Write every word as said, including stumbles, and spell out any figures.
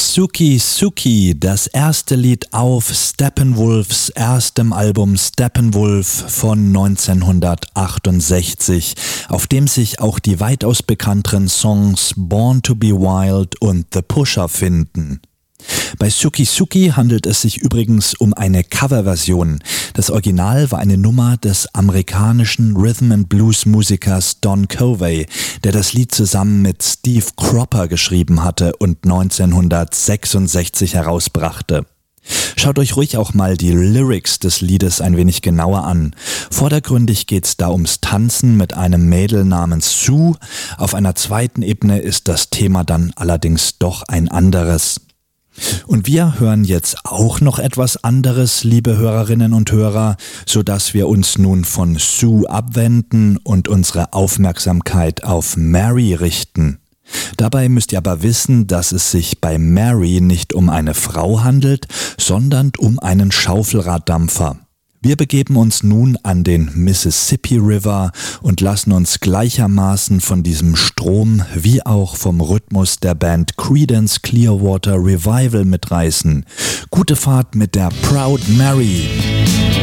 Suki Suki, das erste Lied auf Steppenwolfs erstem Album Steppenwolf von neunzehnhundertachtundsechzig, auf dem sich auch die weitaus bekannteren Songs Born to be Wild und The Pusher finden. Bei Suki Suki handelt es sich übrigens um eine Coverversion. Das Original war eine Nummer des amerikanischen Rhythm and Blues Musikers Don Covey, der das Lied zusammen mit Steve Cropper geschrieben hatte und neunzehnhundertsechsundsechzig herausbrachte. Schaut euch ruhig auch mal die Lyrics des Liedes ein wenig genauer an. Vordergründig geht's da ums Tanzen mit einem Mädel namens Sue. Auf einer zweiten Ebene ist das Thema dann allerdings doch ein anderes. Und wir hören jetzt auch noch etwas anderes, liebe Hörerinnen und Hörer, sodass wir uns nun von Sue abwenden und unsere Aufmerksamkeit auf Mary richten. Dabei müsst ihr aber wissen, dass es sich bei Mary nicht um eine Frau handelt, sondern um einen Schaufelraddampfer. Wir begeben uns nun an den Mississippi River und lassen uns gleichermaßen von diesem Strom wie auch vom Rhythmus der Band Creedence Clearwater Revival mitreißen. Gute Fahrt mit der Proud Mary.